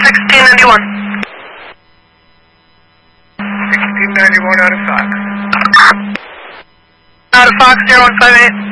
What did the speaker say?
1691. 1691 out of Fox. Out of Fox, 0158.